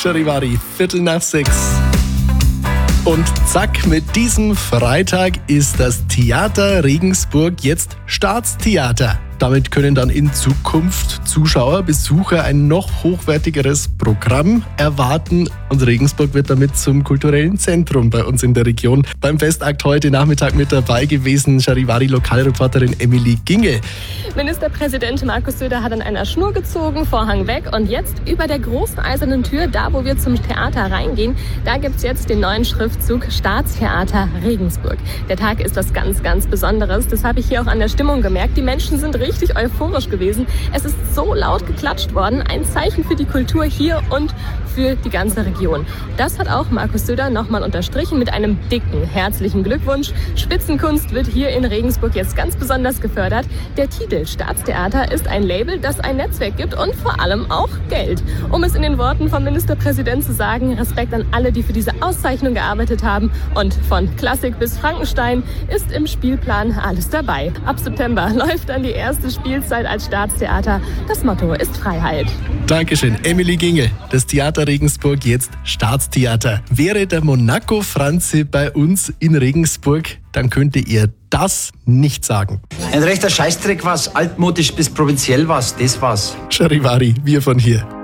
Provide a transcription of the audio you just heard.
Charivari, 5:45. Und zack, mit diesem Freitag ist das Theater Regensburg jetzt Staatstheater. Damit können dann in Zukunft Zuschauer, Besucher ein noch hochwertigeres Programm erwarten und Regensburg wird damit zum kulturellen Zentrum bei uns in der Region. Beim Festakt heute Nachmittag mit dabei gewesen Charivari-Lokalreporterin Emily Ginge. Ministerpräsident Markus Söder hat an einer Schnur gezogen, Vorhang weg und jetzt über der großen eisernen Tür, da wo wir zum Theater reingehen, da gibt's jetzt den neuen Schriftzug Staatstheater Regensburg. Der Tag ist was ganz, ganz Besonderes. Das habe ich hier auch an der Stimmung gemerkt. Die Menschen sind richtig euphorisch gewesen. Es ist so laut geklatscht worden. Ein Zeichen für die Kultur hier und für die ganze Region. Das hat auch Markus Söder nochmal unterstrichen mit einem dicken herzlichen Glückwunsch. Spitzenkunst wird hier in Regensburg jetzt ganz besonders gefördert. Der Titel Staatstheater ist ein Label, das ein Netzwerk gibt und vor allem auch Geld. Um es in den Worten vom Ministerpräsidenten zu sagen, Respekt an alle, die für diese Auszeichnung gearbeitet haben. Und von Klassik bis Frankenstein ist im Spielplan alles dabei. Ab September läuft dann die erste Spielzeit als Staatstheater. Das Motto ist Freiheit. Dankeschön, Emily Ginge. Das Theater Regensburg jetzt Staatstheater. Wäre der Monaco Franze bei uns in Regensburg, dann könnte er das nicht sagen. Ein rechter Scheißdreck war's, altmodisch bis provinziell war's, das war's. Charivari, wir von hier.